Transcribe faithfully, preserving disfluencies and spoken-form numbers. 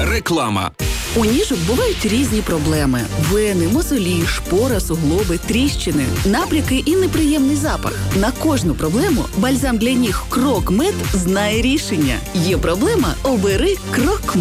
Реклама. У ніжок бувають різні проблеми: вени, мозолі, шпора, суглоби, тріщини, набряки і неприємний запах. На кожну проблему бальзам для ніг Крок Мед знає рішення. Є проблема – обери Крок